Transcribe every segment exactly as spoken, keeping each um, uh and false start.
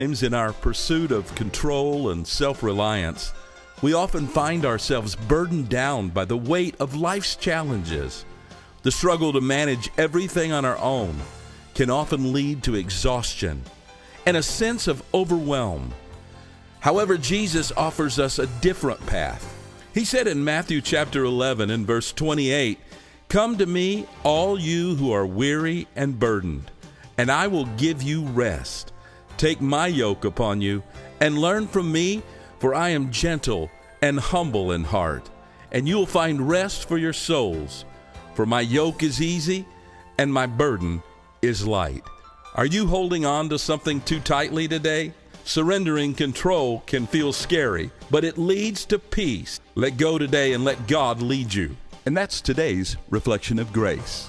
In our pursuit of control and self-reliance, we often find ourselves burdened down by the weight of life's challenges. The struggle to manage everything on our own can often lead to exhaustion and a sense of overwhelm. However, Jesus offers us a different path. He said in Matthew chapter eleven and verse twenty-eight, "Come to me, all you who are weary and burdened, and I will give you rest. Take my yoke upon you and learn from me, for I am gentle and humble in heart, and you will find rest for your souls. For my yoke is easy and my burden is light." Are you holding on to something too tightly today? Surrendering control can feel scary, but it leads to peace. Let go today and let God lead you. And that's today's Reflection of Grace.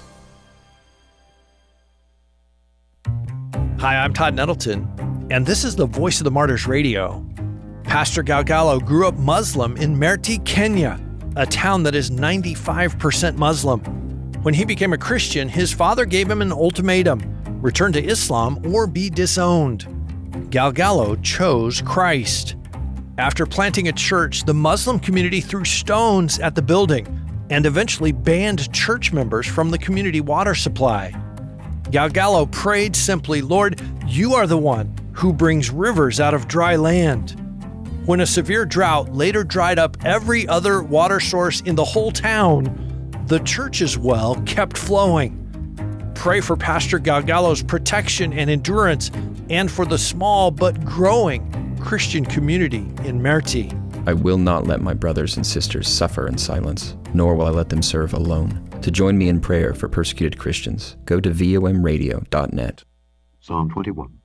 Hi, I'm Todd Nettleton, and this is the Voice of the Martyrs Radio. Pastor Galgalo grew up Muslim in Merti, Kenya, a town that is ninety-five percent Muslim. When he became a Christian, his father gave him an ultimatum: return to Islam or be disowned. Galgalo chose Christ. After planting a church, the Muslim community threw stones at the building and eventually banned church members from the community water supply. Galgalo prayed simply, "Lord, you are the one who brings rivers out of dry land." When a severe drought later dried up every other water source in the whole town, the church's well kept flowing. Pray for Pastor Galgalo's protection and endurance, and for the small but growing Christian community in Merti. I will not let my brothers and sisters suffer in silence, nor will I let them serve alone. To join me in prayer for persecuted Christians, go to vom radio dot net. Psalm twenty-one.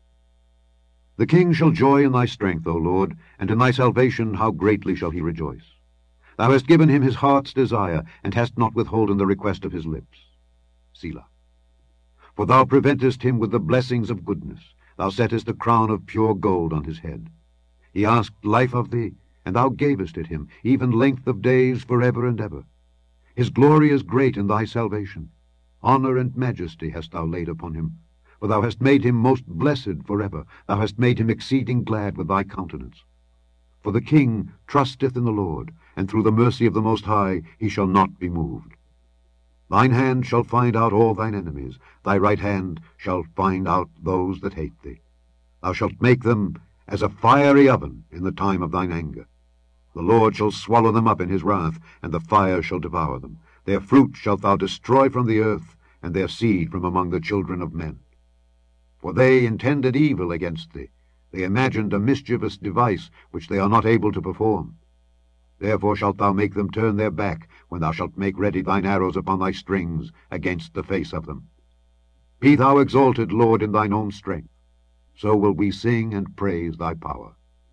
The king shall joy in thy strength, O Lord, and in thy salvation how greatly shall he rejoice. Thou hast given him his heart's desire, and hast not withholden the request of his lips. Selah. For thou preventest him with the blessings of goodness. Thou settest a crown of pure gold on his head. He asked life of thee, and thou gavest it him, even length of days forever and ever. His glory is great in thy salvation. Honor and majesty hast thou laid upon him. For thou hast made him most blessed forever. Thou hast made him exceeding glad with thy countenance. For the king trusteth in the Lord, and through the mercy of the Most High he shall not be moved. Thine hand shall find out all thine enemies. Thy right hand shall find out those that hate thee. Thou shalt make them as a fiery oven in the time of thine anger. The Lord shall swallow them up in his wrath, and the fire shall devour them. Their fruit shalt thou destroy from the earth, and their seed from among the children of men. For they intended evil against thee. They imagined a mischievous device which they are not able to perform. Therefore shalt thou make them turn their back, when thou shalt make ready thine arrows upon thy strings against the face of them. Be thou exalted, Lord, in thine own strength. So will we sing and praise thy power.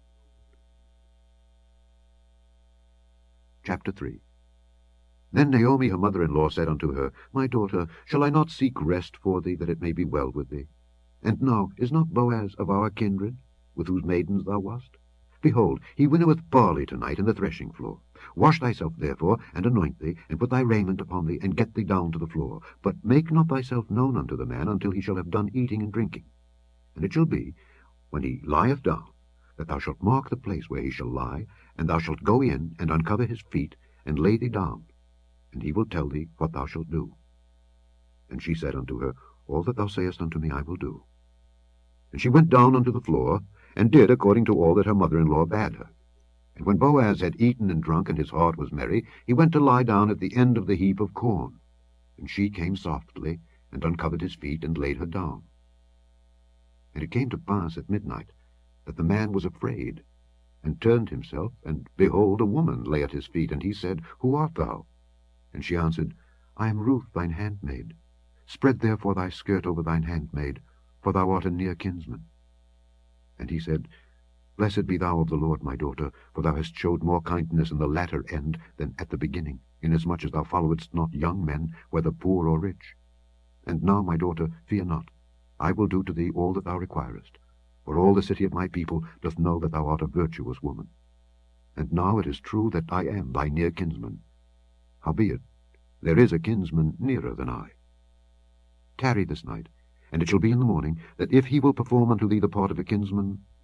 Chapter three. Then Naomi her mother-in-law said unto her, My daughter, shall I not seek rest for thee, that it may be well with thee? And now is not Boaz of our kindred, with whose maidens thou wast? Behold, he winnoweth barley tonight in the threshing floor. Wash thyself therefore, and anoint thee, and put thy raiment upon thee, and get thee down to the floor. But make not thyself known unto the man until he shall have done eating and drinking. And it shall be, when he lieth down, that thou shalt mark the place where he shall lie, and thou shalt go in, and uncover his feet, and lay thee down, and he will tell thee what thou shalt do. And she said unto her, All that thou sayest unto me I will do. And she went down unto the floor, and did according to all that her mother-in-law bade her. And when Boaz had eaten and drunk, and his heart was merry, he went to lie down at the end of the heap of corn. And she came softly, and uncovered his feet, and laid her down. And it came to pass at midnight, that the man was afraid, and turned himself, and behold, a woman lay at his feet. And he said, Who art thou? And she answered, I am Ruth thine handmaid. Spread therefore thy skirt over thine handmaid, for thou art a near kinsman. And he said, Blessed be thou of the Lord, my daughter, for thou hast showed more kindness in the latter end than at the beginning, inasmuch as thou followedst not young men, whether poor or rich. And now, my daughter, fear not. I will do to thee all that thou requirest, for all the city of my people doth know that thou art a virtuous woman. And now it is true that I am thy near kinsman. Howbeit, there is a kinsman nearer than I. Tarry this night, and it shall be in the morning, that if he will perform unto thee the part of a kinsman,